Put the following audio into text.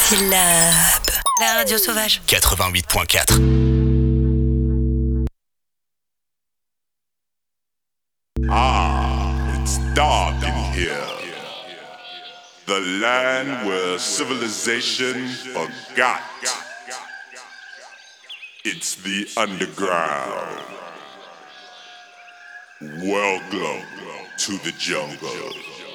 Syllabe, la radio sauvage. 88.4. It's dark in here. The land where civilization forgot. It's the underground. Welcome to the jungle.